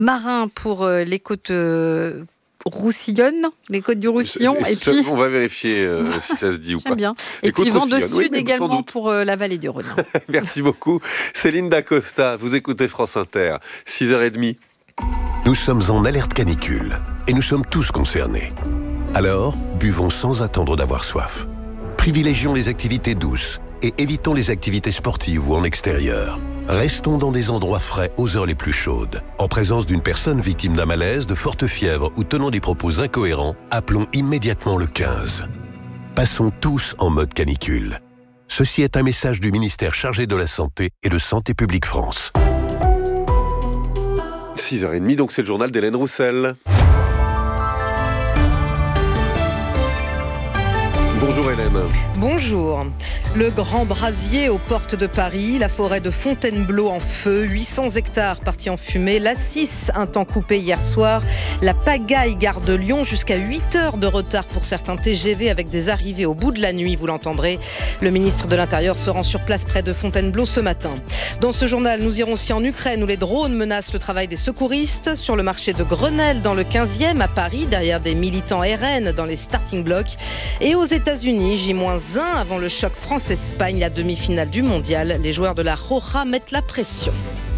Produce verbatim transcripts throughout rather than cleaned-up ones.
marins pour euh, les côtes euh, roussillonnes, les côtes du Roussillon. Et, et puis... On va vérifier euh, si ça se dit ou J'aime pas. bien. Et les puis vent de sud sud oui, également pour euh, la vallée du Rhône. Merci beaucoup. Céline Dacosta, vous écoutez France Inter, six heures trente. Nous sommes en alerte canicule et nous sommes tous concernés. Alors, buvons sans attendre d'avoir soif. Privilégions les activités douces et évitons les activités sportives ou en extérieur. Restons dans des endroits frais aux heures les plus chaudes. En présence d'une personne victime d'un malaise, de forte fièvre ou tenant des propos incohérents, appelons immédiatement le quinze. Passons tous en mode canicule. Ceci est un message du ministère chargé de la Santé et de Santé publique France. six heures trente, donc c'est le journal d'Hélène Roussel. Bonjour Hélène. Bonjour. Le Grand Brasier aux portes de Paris, la forêt de Fontainebleau en feu, huit cents hectares partis en fumée, l'A six un temps coupé hier soir, la pagaille gare de Lyon jusqu'à huit heures de retard pour certains T G V avec des arrivées au bout de la nuit, vous l'entendrez. Le ministre de l'Intérieur se rend sur place près de Fontainebleau ce matin. Dans ce journal, nous irons aussi en Ukraine où les drones menacent le travail des secouristes, sur le marché de Grenelle dans le quinzième à Paris, derrière des militants R N dans les starting blocks, et aux États-Unis, J moins un avant le choc France-Espagne, la demi-finale du mondial. Les joueurs de la Roja mettent la pression.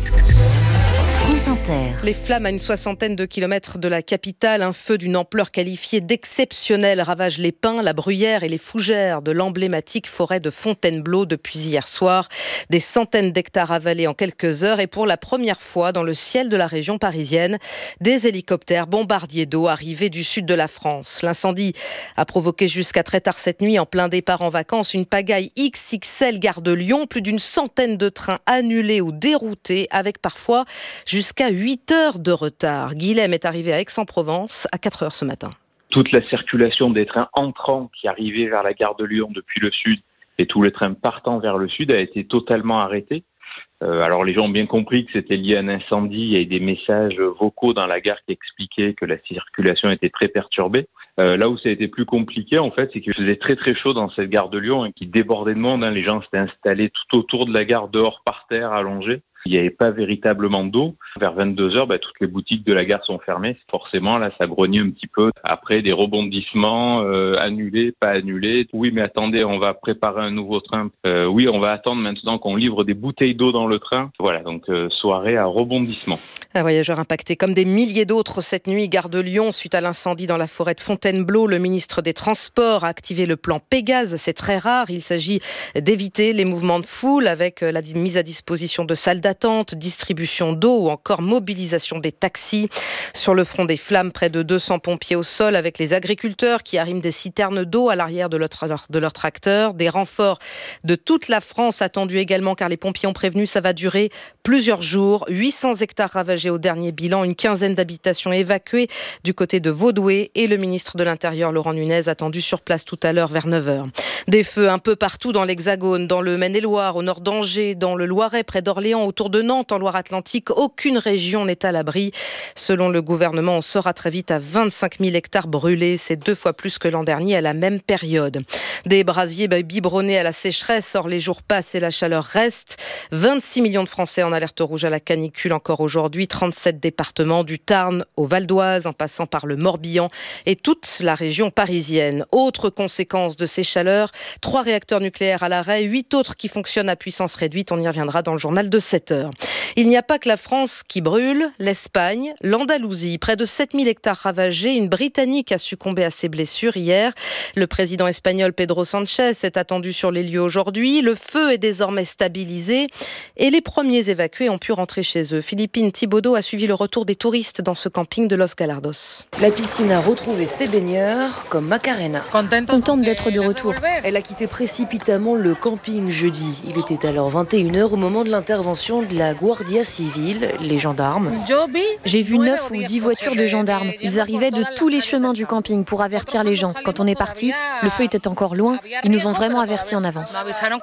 France Inter. Les flammes à une soixantaine de kilomètres de la capitale, un feu d'une ampleur qualifiée d'exceptionnelle ravage les pins, la bruyère et les fougères de l'emblématique forêt de Fontainebleau depuis hier soir. Des centaines d'hectares avalés en quelques heures et pour la première fois dans le ciel de la région parisienne, des hélicoptères bombardiers d'eau arrivés du sud de la France. L'incendie a provoqué jusqu'à très tard cette nuit, en plein départ en vacances, une pagaille X X L gare de Lyon, plus d'une centaine de trains annulés ou déroutés avec parfois jusqu'à huit heures de retard. Guilhem est arrivé à Aix-en-Provence à quatre heures ce matin. Toute la circulation des trains entrants qui arrivaient vers la gare de Lyon depuis le sud et tous les trains partant vers le sud a été totalement arrêtée. Euh, alors les gens ont bien compris que c'était lié à un incendie. Il y a eu des messages vocaux dans la gare qui expliquaient que la circulation était très perturbée. Euh, là où ça a été plus compliqué, en fait, c'est qu'il faisait très très chaud dans cette gare de Lyon, hein, qui débordait de monde. Hein. Les gens s'étaient installés tout autour de la gare, dehors par terre, allongés. Il n'y avait pas véritablement d'eau. Vers vingt-deux heures, bah, toutes les boutiques de la gare sont fermées. Forcément, là, ça grognait un petit peu. Après, des rebondissements, euh, annulés, pas annulés. Oui, mais attendez, on va préparer un nouveau train. Euh, oui, on va attendre maintenant qu'on livre des bouteilles d'eau dans le train. Voilà, donc euh, soirée à rebondissement. Un voyageur impacté comme des milliers d'autres cette nuit, gare de Lyon, suite à l'incendie dans la forêt de Fontainebleau. Le ministre des Transports a activé le plan Pégase. C'est très rare. Il s'agit d'éviter les mouvements de foule avec la mise à disposition de salles d'attente, distribution d'eau ou encore mobilisation des taxis. Sur le front des flammes, près de deux cents pompiers au sol avec les agriculteurs qui arriment des citernes d'eau à l'arrière de leur, de leur tracteur. Des renforts de toute la France attendus également car les pompiers ont prévenu ça va durer plusieurs jours. huit cents hectares ravagés au dernier bilan, une quinzaine d'habitations évacuées du côté de Vaudoué et le ministre de l'Intérieur Laurent Nunez attendu sur place tout à l'heure vers neuf heures. Des feux un peu partout dans l'Hexagone, dans le Maine-et-Loire, au nord d'Angers, dans le Loiret, près d'Orléans, autour de Nantes, en Loire-Atlantique. Aucune région n'est à l'abri. Selon le gouvernement, on sera très vite à vingt-cinq mille hectares brûlés. C'est deux fois plus que l'an dernier à la même période. Des brasiers biberonnés à la sécheresse. Or, les jours passent et la chaleur reste. vingt-six millions de Français en alerte rouge à la canicule encore aujourd'hui. trente-sept départements, du Tarn au Val d'Oise, en passant par le Morbihan et toute la région parisienne. Autre conséquence de ces chaleurs, trois réacteurs nucléaires à l'arrêt, huit autres qui fonctionnent à puissance réduite. On y reviendra dans le journal de sept heures. Il n'y a pas que la France qui brûle, l'Espagne, l'Andalousie, près de sept mille hectares ravagés. Une Britannique a succombé à ses blessures hier. Le président espagnol Pedro Sánchez est attendu sur les lieux aujourd'hui. Le feu est désormais stabilisé et les premiers évacués ont pu rentrer chez eux. Philippine Thibaudot a suivi le retour des touristes dans ce camping de Los Galardos. La piscine a retrouvé ses baigneurs, comme Macarena. Contente d'être de retour. Elle a quitté précipitamment le camping jeudi. Il était alors vingt et une heures au moment de l'intervention de la Guardia Civile, les gendarmes. J'ai vu neuf ou dix voitures de gendarmes. Ils arrivaient de tous les chemins du camping pour avertir les gens. Quand on est parti, le feu était encore loin. Ils nous ont vraiment avertis en avance.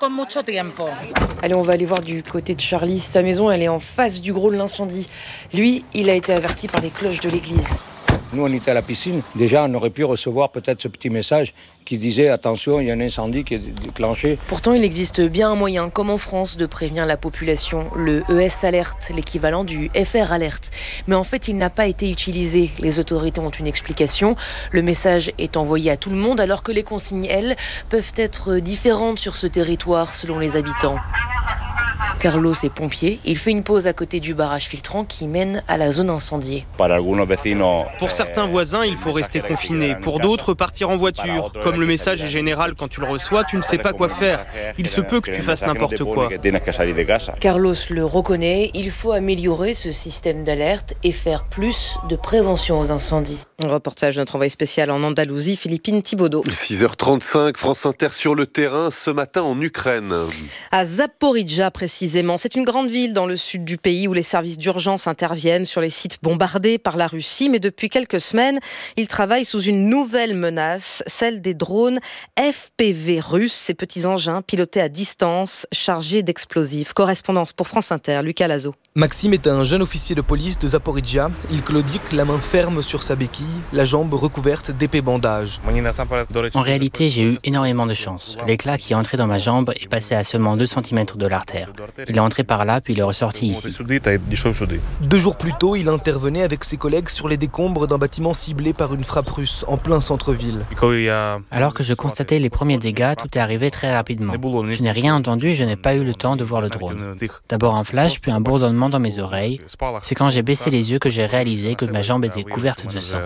Allez, on va aller voir du côté de Charlie. Sa maison, elle est en face du gros de l'incendie. Lui, il a été averti par les cloches de l'église. Nous, on était à la piscine. Déjà, on aurait pu recevoir peut-être ce petit message qui disait « Attention, il y a un incendie qui est déclenché ». Pourtant, il existe bien un moyen, comme en France, de prévenir la population. Le E S Alert, l'équivalent du F R Alert. Mais en fait, il n'a pas été utilisé. Les autorités ont une explication. Le message est envoyé à tout le monde, alors que les consignes, elles, peuvent être différentes sur ce territoire selon les habitants. Carlos est pompier. Il fait une pause à côté du barrage filtrant qui mène à la zone incendiée. Pour certains voisins, il faut rester confiné. Pour d'autres, partir en voiture. Comme le message est général, quand tu le reçois, tu ne sais pas quoi faire. Il se peut que tu fasses n'importe quoi. Carlos le reconnaît. Il faut améliorer ce système d'alerte et faire plus de prévention aux incendies. Un reportage de notre envoyé spécial en Andalousie, Philippine Thibaudot. six heures trente-cinq, France Inter sur le terrain ce matin en Ukraine. À Zaporijjia précisément. C'est une grande ville dans le sud du pays où les services d'urgence interviennent sur les sites bombardés par la Russie. Mais depuis quelques semaines, ils travaillent sous une nouvelle menace, celle des drones F P V russes, ces petits engins pilotés à distance, chargés d'explosifs. Correspondance pour France Inter, Lucas Lazo. Maxime est un jeune officier de police de Zaporijjia. Il claudique, la main ferme sur sa béquille, la jambe recouverte d'épais bandages. En réalité, j'ai eu énormément de chance. L'éclat qui est entré dans ma jambe est passé à seulement deux centimètres de l'artère. Il est entré par là, puis il est ressorti ici. Deux jours plus tôt, il intervenait avec ses collègues sur les décombres d'un bâtiment ciblé par une frappe russe en plein centre-ville. Alors que je constatais les premiers dégâts, tout est arrivé très rapidement. Je n'ai rien entendu et je n'ai pas eu le temps de voir le drone. D'abord un flash, puis un bourdonnement dans mes oreilles. C'est quand j'ai baissé les yeux que j'ai réalisé que ma jambe était couverte de sang.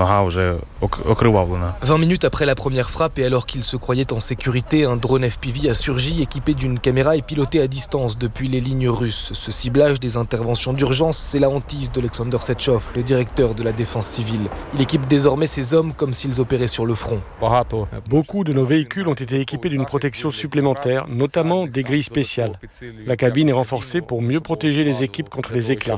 vingt minutes après la première frappe et alors qu'il se croyait en sécurité, un drone F P V a surgi équipé d'une caméra et piloté à distance depuis les lignes russes. Ce ciblage des interventions d'urgence, c'est la hantise d'Alexander Setchov, le directeur de la défense civile. Il équipe désormais ses hommes comme s'ils opéraient sur le front. Beaucoup de nos véhicules ont été équipés d'une protection supplémentaire, notamment des grilles spéciales. La cabine est renforcée pour mieux protéger les équipes contre les éclats.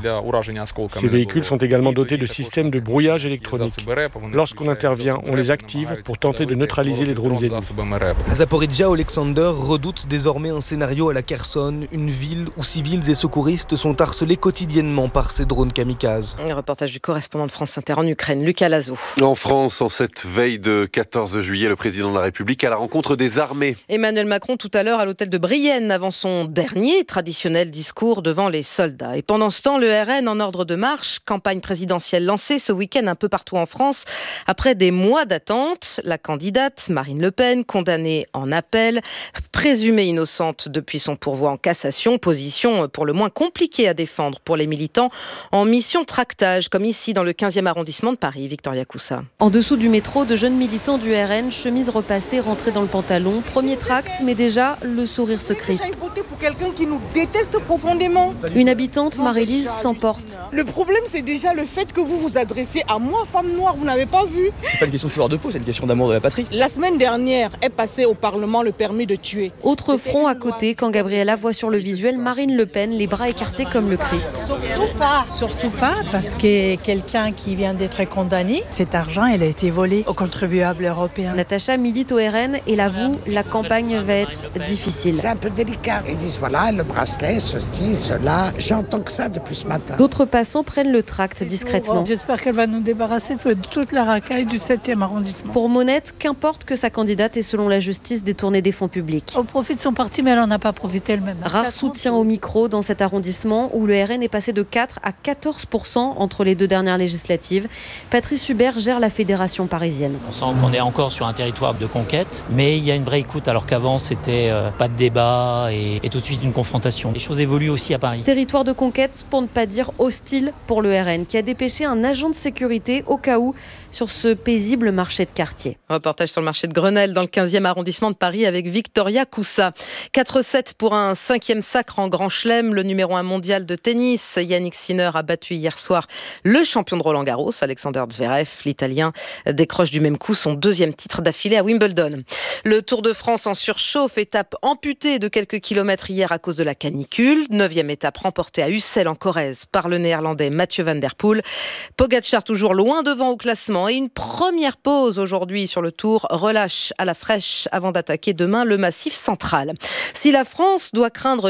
Ces véhicules sont également dotés de systèmes de brouillage électronique. Lorsqu'on intervient, on les active pour tenter de neutraliser les drones ennemis. À Zaporijjia, Alexander redoute désormais un scénario à la Kherson, une ville où civils et secouristes sont harcelés quotidiennement par ces drones kamikazes. Un reportage du correspondant de France Inter en Ukraine, Lucas Lazo. En France, en cette veille de quatorze juillet, le président de la République à la rencontre des armées. Emmanuel Macron tout à l'heure à l'hôtel de Brienne avant son dernier traditionnel discours devant les soldats. Et pendant ce temps, le R N en ordre de marche, campagne présidentielle lancée ce week-end un peu partout en France. Après des mois d'attente, la candidate Marine Le Pen, condamnée en appel, présumée innocente depuis son pourvoi en cassation, position pour le moins compliquée à défendre pour les militants en mission tractage, comme ici dans le quinzième arrondissement de Paris. Victoria Coussa. En dessous du métro, de jeunes militants du R N, chemise repassée, rentrés dans le pantalon. Premier tract, mais déjà, le sourire se crispe. Vous voter pour quelqu'un qui nous déteste profondément. Une habitante, Marie-Lise, s'emporte. Le problème, c'est déjà le fait que vous vous adressez à moi, femme noire, vous n'avez pas vu. C'est pas une question de couleur de peau, c'est une question d'amour de la patrie. La semaine dernière est passé au Parlement le permis de tuer. Autre front à côté, quand Gabriella voit sur le visuel Marine Le Pen, les bras écartés comme le Christ. Surtout pas, surtout pas, parce que quelqu'un qui vient d'être condamné, cet argent, il a été volé aux contribuables européens. Natacha milite au R N et l'avoue, la campagne va être difficile. C'est un peu délicat. Ils disent voilà, le bracelet, ceci, cela. J'entends que ça depuis ce matin. D'autres passants prennent le tract discrètement. J'espère qu'elle va nous débarrasser de toute la racaille du septième arrondissement. Pour Monette, qu'importe que sa candidate ait selon la justice détourné des fonds publics. Au profit de son parti, mais elle n'en a pas profité elle-même. Rare soutien au micro dans cet arrondissement où le R N est passé de quatre à quatorze pour cent entre les deux dernières législatives. Patrice Hubert gère la fédération parisienne. On sent qu'on est encore sur un territoire de conquête, mais il y a une vraie écoute alors qu'avant c'était euh, pas de débat et, et tout de suite une confrontation. Les choses évoluent aussi à Paris. Territoire de conquête pour ne pas dire hostile pour le R N qui a dépêché un agent de sécurité au cas où sur ce paisible marché de quartier. Reportage sur le marché de Grenelle dans le quinzième arrondissement de Paris avec Victoria Coussa. quatre sept pour un cinquième sacre en Grand Chelem. Le numéro un mondial de tennis, Yannick Sinner, a battu hier soir le champion de Roland Garros, Alexander Zverev. L'Italien décroche du même coup son deuxième titre d'affilée à Wimbledon. Le Tour de France en surchauffe, étape amputée de quelques kilomètres hier à cause de la canicule. Neuvième étape remportée à Ussel en Corrèze par le néerlandais Mathieu van der Poel. Pogacar toujours loin devant au classement et une première pause aujourd'hui sur le Tour. Relâche à la fraîche avant d'attaquer demain le Massif central. Si la France doit craindre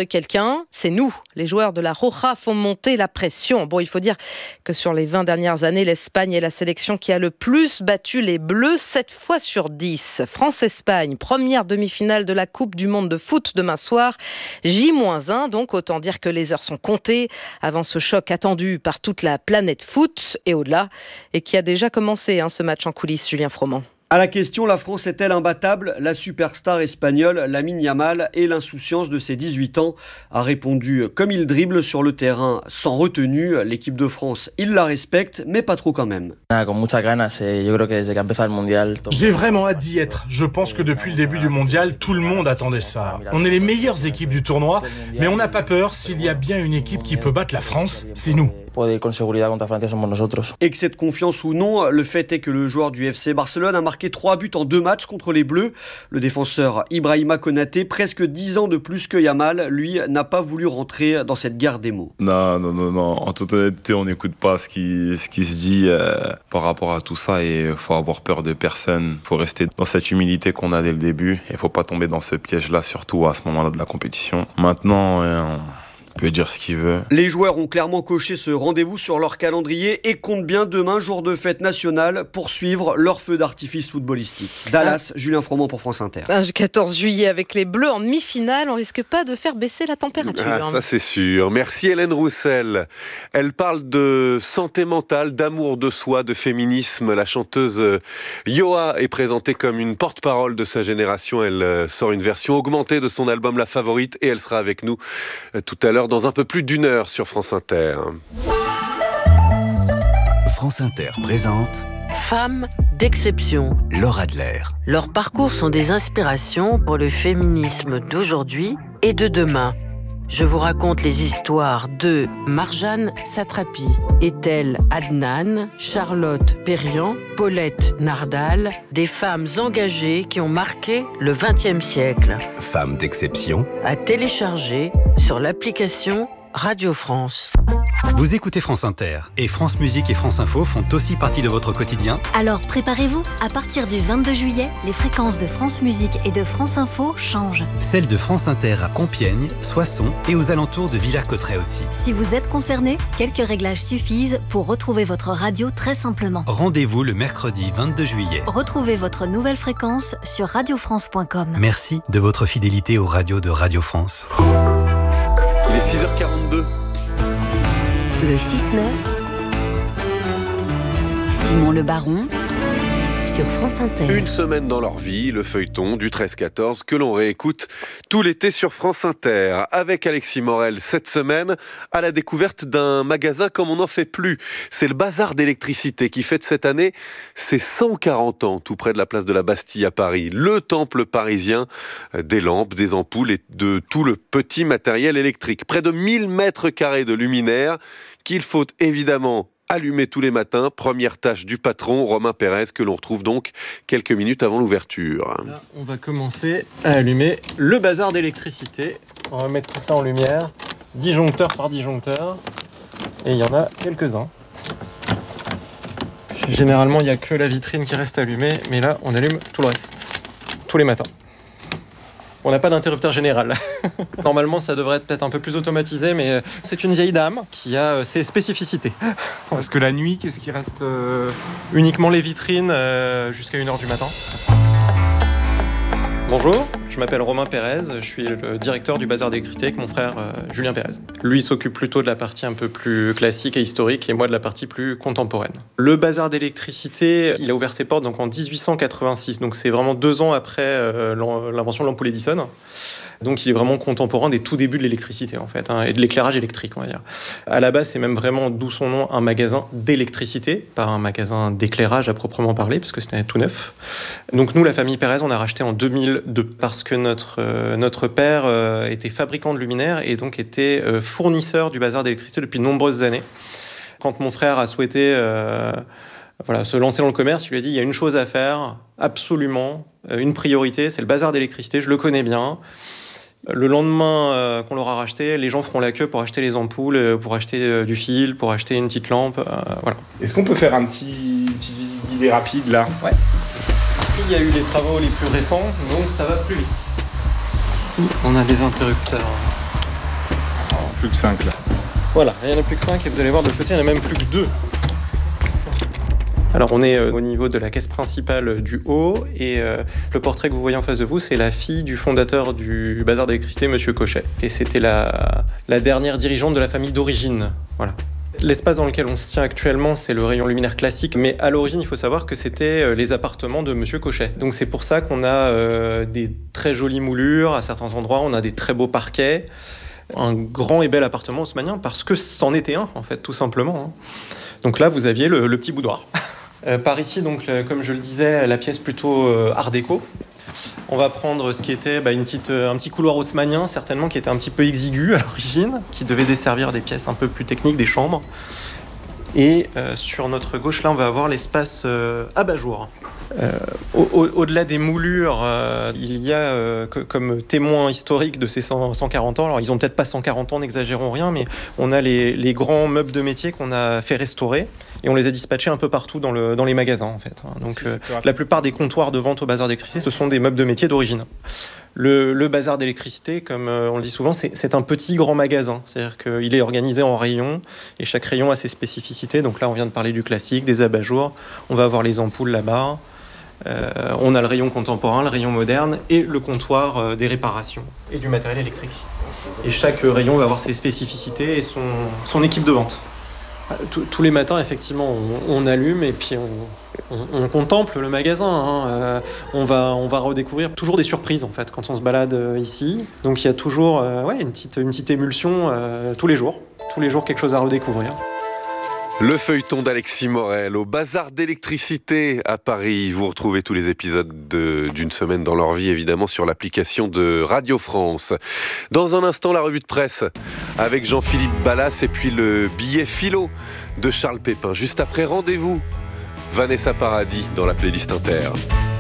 eu quelqu'un, c'est nous. Les joueurs de la Roja font monter la pression. Bon, il faut dire que sur les vingt dernières années, l'Espagne est la sélection qui a le plus battu les Bleus, sept fois sur dix. France-Espagne, première demi-finale de la Coupe du Monde de foot demain soir. J moins un, donc autant dire que les heures sont comptées avant ce choc attendu par toute la planète foot et au-delà, et qui a déjà commencé hein, ce match en coulisses, Julien Froment. À la question, la France est-elle imbattable ? La superstar espagnole Lamine Yamal et l'insouciance de ses dix-huit ans a répondu comme il dribble sur le terrain sans retenue. L'équipe de France, il la respecte, mais pas trop quand même. J'ai vraiment hâte d'y être. Je pense que depuis le début du mondial, tout le monde attendait ça. On est les meilleures équipes du tournoi, mais on n'a pas peur. S'il y a bien une équipe qui peut battre la France, c'est nous. Excès de confiance ou non, le fait est que le joueur du F C Barcelone a marqué trois buts en deux matchs contre les Bleus. Le défenseur Ibrahima Konaté, presque dix ans de plus que Yamal, lui, n'a pas voulu rentrer dans cette guerre des mots. Non, non, non, non. En toute honnêteté, on n'écoute pas ce qui, ce qui se dit euh, par rapport à tout ça et il faut avoir peur de personne. Il faut rester dans cette humilité qu'on a dès le début et il ne faut pas tomber dans ce piège-là, surtout à ce moment-là de la compétition. Maintenant, euh, on... Il peut dire ce qu'il veut. Les joueurs ont clairement coché ce rendez-vous sur leur calendrier et comptent bien demain, jour de fête nationale, poursuivre leur feu d'artifice footballistique. Dallas, ah. Julien Froment pour France Inter. Un quatorze juillet avec les Bleus en demi-finale, on risque pas de faire baisser la température. Ah, ça c'est sûr. Merci Hélène Roussel. Elle parle de santé mentale, d'amour de soi, de féminisme. La chanteuse Yoa est présentée comme une porte-parole de sa génération. Elle sort une version augmentée de son album La Favorite et elle sera avec nous tout à l'heure dans un peu plus d'une heure sur France Inter. France Inter présente Femmes d'exception. Laure Adler. Leurs parcours sont des inspirations pour le féminisme d'aujourd'hui et de demain. Je vous raconte les histoires de Marjane Satrapi, Ethel Adnan, Charlotte Perriand, Paulette Nardal, des femmes engagées qui ont marqué le vingtième siècle. Femmes d'exception. À télécharger sur l'application Radio France. Vous écoutez France Inter et France Musique et France Info font aussi partie de votre quotidien. Alors préparez-vous, à partir du vingt-deux juillet, les fréquences de France Musique et de France Info changent. Celles de France Inter à Compiègne, Soissons et aux alentours de Villers-Cotterêts aussi. Si vous êtes concerné, quelques réglages suffisent pour retrouver votre radio très simplement. Rendez-vous le mercredi vingt-deux juillet. Retrouvez votre nouvelle fréquence sur radio france point com. Merci de votre fidélité aux radios de Radio France. Il est six heures quarante-deux. Le six neuf, Simon Le Baron sur France Inter. Une semaine dans leur vie, le feuilleton du treize quatorze que l'on réécoute tout l'été sur France Inter. Avec Alexis Morel cette semaine à la découverte d'un magasin comme on n'en fait plus. C'est le Bazar d'électricité qui fête cette année ses cent quarante ans tout près de la place de la Bastille à Paris. Le temple parisien des lampes, des ampoules et de tout le petit matériel électrique. Près de mille mètres carrés de luminaires qu'il faut évidemment allumer tous les matins. Première tâche du patron, Romain Pérez, que l'on retrouve donc quelques minutes avant l'ouverture. Là, on va commencer à allumer le bazar d'électricité. On va mettre tout ça en lumière, disjoncteur par disjoncteur. Et il y en a quelques-uns. Généralement, il n'y a que la vitrine qui reste allumée, mais là, on allume tout le reste, tous les matins. On n'a pas d'interrupteur général. Normalement, ça devrait être peut-être un peu plus automatisé, mais c'est une vieille dame qui a ses spécificités. Parce que la nuit, qu'est-ce qui reste euh... Uniquement les vitrines euh, jusqu'à une heure du matin. Bonjour, je m'appelle Romain Pérez, je suis le directeur du bazar d'électricité avec mon frère euh, Julien Pérez. Lui s'occupe plutôt de la partie un peu plus classique et historique et moi de la partie plus contemporaine. Le bazar d'électricité, il a ouvert ses portes donc en dix-huit cent quatre-vingt-six, donc c'est vraiment deux ans après euh, l'invention de l'ampoule Edison. Donc il est vraiment contemporain des tout débuts de l'électricité en fait, hein, et de l'éclairage électrique on va dire. À la base c'est même vraiment, d'où son nom, un magasin d'électricité, pas un magasin d'éclairage à proprement parler, parce que c'était tout neuf. Donc nous, la famille Pérez, on a racheté en deux mille deux, parce que notre, euh, notre père euh, était fabricant de luminaires et donc était euh, fournisseur du bazar d'électricité depuis de nombreuses années. Quand mon frère a souhaité euh, voilà, se lancer dans le commerce, il lui a dit, il y a une chose à faire, absolument, euh, une priorité, c'est le bazar d'électricité, je le connais bien. Le lendemain euh, qu'on l'aura racheté, les gens feront la queue pour acheter les ampoules, euh, pour acheter euh, du fil, pour acheter une petite lampe. Euh, voilà. Est-ce qu'on peut faire un petit, une petite visite guidée rapide là ? Ouais. Ici, il y a eu les travaux les plus récents, donc ça va plus vite. Ici, on a des interrupteurs plus que cinq là. Voilà, il n'y en a plus que cinq et vous allez voir de l'autre côté, il n'y en a même plus que deux. Alors on est au niveau de la caisse principale du haut et euh, le portrait que vous voyez en face de vous, c'est la fille du fondateur du bazar d'électricité, Monsieur Cochet. Et c'était la, la dernière dirigeante de la famille d'origine. Voilà. L'espace dans lequel on se tient actuellement, c'est le rayon luminaire classique, mais à l'origine, il faut savoir que c'était les appartements de Monsieur Cochet. Donc c'est pour ça qu'on a euh, des très jolies moulures à certains endroits, on a des très beaux parquets, un grand et bel appartement haussmannien, parce que c'en était un, en fait, tout simplement. Donc là, vous aviez le, le petit boudoir. Euh, par ici, donc, euh, comme je le disais, la pièce plutôt euh, art déco. On va prendre ce qui était bah, une petite, euh, un petit couloir haussmannien, certainement, qui était un petit peu exigu à l'origine, qui devait desservir des pièces un peu plus techniques, des chambres. Et euh, sur notre gauche, là, on va avoir l'espace euh, abat-jour. Euh, au, au, au-delà des moulures, euh, il y a euh, que, comme témoin historique de ces cent, cent quarante ans, alors ils n'ont peut-être pas cent quarante ans, n'exagérons rien, mais on a les, les grands meubles de métier qu'on a fait restaurer et on les a dispatchés un peu partout dans, le, dans les magasins en fait. Donc euh, la plupart des comptoirs de vente au bazar d'électricité, ce sont des meubles de métier d'origine. Le, le bazar d'électricité, comme euh, on le dit souvent, c'est, c'est un petit grand magasin, c'est-à-dire qu'il est organisé en rayons et chaque rayon a ses spécificités. Donc là, on vient de parler du classique, des abat-jours, on va avoir les ampoules là-bas. Euh, on a le rayon contemporain, le rayon moderne et le comptoir euh, des réparations et du matériel électrique. Et chaque rayon va avoir ses spécificités et son, son équipe de vente. Tous les matins, effectivement, on, on allume et puis on, on, on contemple le magasin. Hein. Euh, on, va, on va redécouvrir toujours des surprises en fait quand on se balade euh, ici. Donc il y a toujours euh, ouais, une, petite, une petite émulsion euh, tous les jours. Tous les jours, quelque chose à redécouvrir. Le feuilleton d'Alexis Morel au bazar d'électricité à Paris. Vous retrouvez tous les épisodes de, d'une semaine dans leur vie, évidemment, sur l'application de Radio France. Dans un instant, la revue de presse avec Jean-Philippe Ballas et puis le billet philo de Charles Pépin. Juste après, rendez-vous Vanessa Paradis dans la playlist Inter.